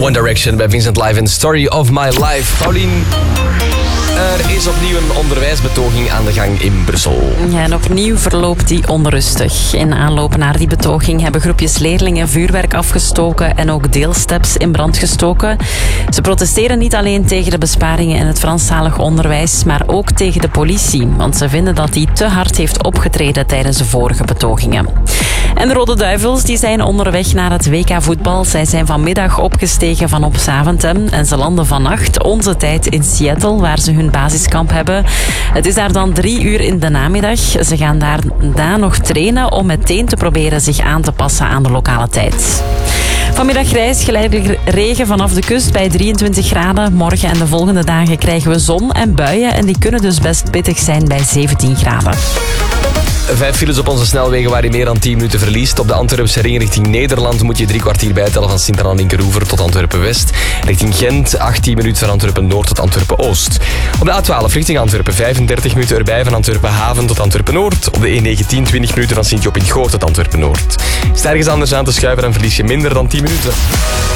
One Direction bij Vincent Live en Story of My Life. Paulien, er is opnieuw een onderwijsbetoging aan de gang in Brussel. Ja, en opnieuw verloopt die onrustig. In aanloop naar die betoging hebben groepjes leerlingen vuurwerk afgestoken en ook deelsteps in brand gestoken. Ze protesteren niet alleen tegen de besparingen in het Franstalig onderwijs, maar ook tegen de politie, want ze vinden dat die te hard heeft opgetreden tijdens de vorige betogingen. En de Rode Duivels die zijn onderweg naar het WK voetbal. Zij zijn vanmiddag opgestegen van op Zaventem en ze landen vannacht onze tijd in Seattle, waar ze hun basiskamp hebben. Het is daar dan 3 uur in de namiddag. Ze gaan daarna nog trainen om meteen te proberen zich aan te passen aan de lokale tijd. Vanmiddag grijs, geleidelijk regen vanaf de kust bij 23 graden. Morgen en de volgende dagen krijgen we zon en buien en die kunnen dus best pittig zijn bij 17 graden. 5 files op onze snelwegen waar je meer dan 10 minuten verliest. Op de Antwerpse ring richting Nederland moet je 3 kwartier bijtellen van Sint-Anna-Linkeroever tot Antwerpen-West. Richting Gent 18 minuten van Antwerpen-Noord tot Antwerpen-Oost. Op de A12 richting Antwerpen 35 minuten erbij van Antwerpen-Haven tot Antwerpen-Noord. Op de E19 20 minuten van Sint-Job-in-Goor tot Antwerpen-Noord. Is het ergens anders aan te schuiven, dan verlies je minder dan 10 minuten.